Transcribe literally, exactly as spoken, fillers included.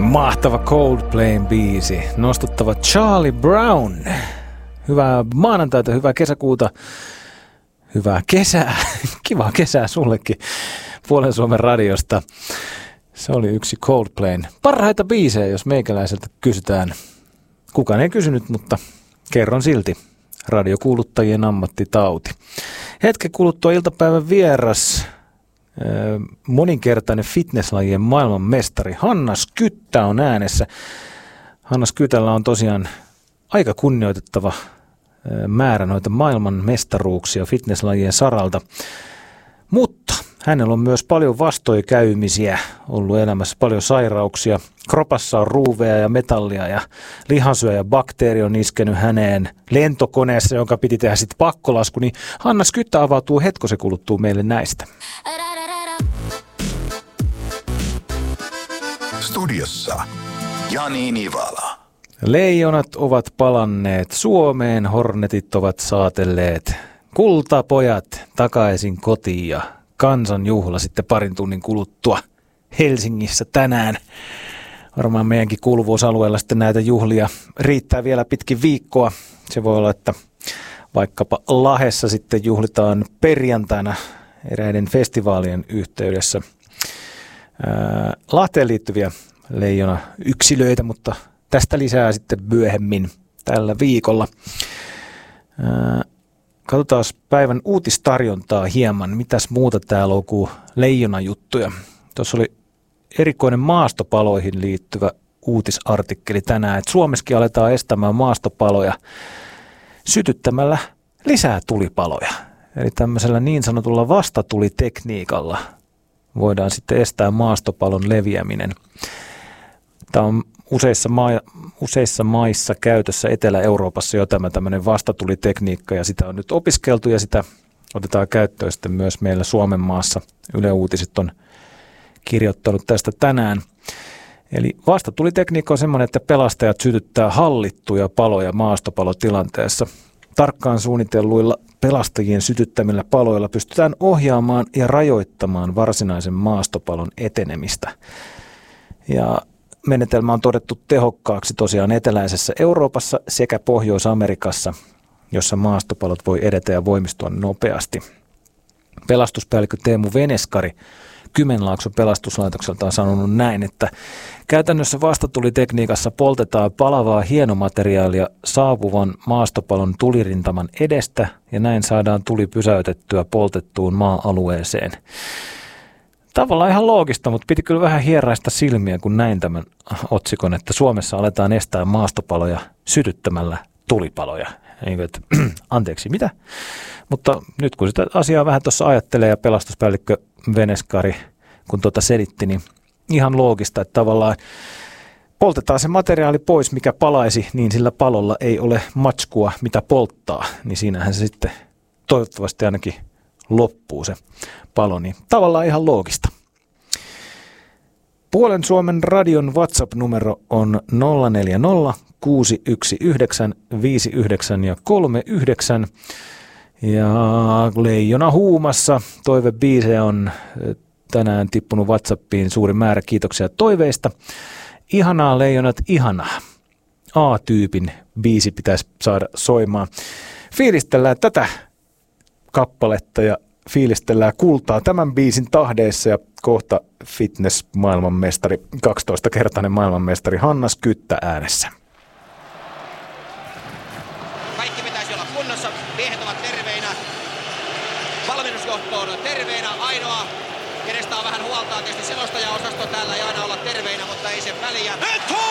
Mahtava Coldplayn biisi, nostuttava Charlie Brown. Hyvää maanantaita, hyvää kesäkuuta, hyvää kesää, kivaa kesää sullekin Puolen Suomen radiosta. Se oli yksi Coldplayn parhaita biisejä, jos meikäläiseltä kysytään. Kukaan ei kysynyt, mutta kerron silti. Radiokuuluttajien ammattitauti. Hetken kuluttua iltapäivän vieras, moninkertainen fitnesslajien maailmanmestari Hanna Skyttä on äänessä. Hanna Skytällä on tosiaan aika kunnioitettava määrä noita maailmanmestaruuksia fitnesslajien saralta, mutta hänellä on myös paljon vastoinkäymisiä ollut elämässä, paljon sairauksia. Kropassa on ruuveja ja metallia ja lihansyö ja bakteeri on iskenyt häneen lentokoneessa, jonka piti tehdä sitten pakkolasku. Niin Hanna Skyttä avautuu hetkosen kuluttua meille näistä. Studiossa Jani Nivala. Leijonat ovat palanneet Suomeen, Hornetit ovat saatelleet kultapojat takaisin kotiin ja kansanjuhla sitten parin tunnin kuluttua Helsingissä tänään. Varmaan meidänkin kuuluvuusalueella sitten näitä juhlia riittää vielä pitkin viikkoa. Se voi olla, että vaikkapa Lahdessa sitten juhlitaan perjantaina eräiden festivaalien yhteydessä ää, Lahteen liittyviä leijona yksilöitä, mutta tästä lisää sitten myöhemmin tällä viikolla. Ää, katsotaan päivän uutistarjontaa hieman. Mitäs muuta täällä on kuin leijonajuttuja? Tuossa oli erikoinen maastopaloihin liittyvä uutisartikkeli tänään, että Suomessakin aletaan estämään maastopaloja sytyttämällä lisää tulipaloja. Eli tämmöisellä niin sanotulla vastatulitekniikalla voidaan sitten estää maastopalon leviäminen. Tämä on useissa, maa, useissa maissa käytössä Etelä-Euroopassa jo tämä tämmöinen vastatulitekniikka, ja sitä on nyt opiskeltu ja sitä otetaan käyttöön sitten myös meillä Suomen maassa. Yle Uutiset on kirjoittanut tästä tänään. Eli vastatulitekniikka on semmoinen, että pelastajat sytyttää hallittuja paloja maastopalotilanteessa. Tarkkaan suunnitelluilla pelastajien sytyttämillä paloilla pystytään ohjaamaan ja rajoittamaan varsinaisen maastopalon etenemistä. Ja menetelmä on todettu tehokkaaksi tosiaan eteläisessä Euroopassa sekä Pohjois-Amerikassa, jossa maastopalot voi edetä ja voimistua nopeasti. Pelastuspäällikkö Teemu Veneskari Kymenlaakson pelastuslaitokselta on sanonut näin, että käytännössä vastatulitekniikassa poltetaan palavaa hienomateriaalia saapuvan maastopalon tulirintaman edestä ja näin saadaan tuli pysäytettyä poltettuun maa-alueeseen. Tavallaan ihan loogista, mutta piti kyllä vähän hieraista silmiä, kun näin tämän otsikon, että Suomessa aletaan estää maastopaloja sytyttämällä tulipaloja. Eikö, että, anteeksi, mitä? Mutta nyt kun sitä asiaa vähän tuossa ajattelee ja pelastuspäällikkö Veneskari, kun tuota selitti, niin ihan loogista, että tavallaan poltetaan se materiaali pois, mikä palaisi, niin sillä palolla ei ole matskua, mitä polttaa. Niin siinähän se sitten toivottavasti ainakin loppuu se palo, niin tavallaan ihan loogista. Puolen Suomen radion WhatsApp-numero on nolla neljä nolla kuusi yksi yhdeksän viisi yhdeksän ja kolme yhdeksän. Ja Leijona huumassa toivebiisejä on tänään tippunut WhatsAppiin suuri määrä, kiitoksia toiveista. Ihanaa Leijonat, ihanaa. A-tyypin biisi pitäisi saada soimaan. Fiilistellään tätä kappaletta ja fiilistellään kultaa tämän biisin tahdeissa ja kohta fitness-maailmanmestari, kaksitoistakertainen maailmanmestari Hanna Skyttä äänessä. Kaikki pitäisi olla kunnossa, miehet ovat terveinä, valmennusjohto on terveinä, ainoa, kenestä on vähän huoltaa, tietysti selostajaosasto täällä ei aina olla terveinä, mutta ei se väliä.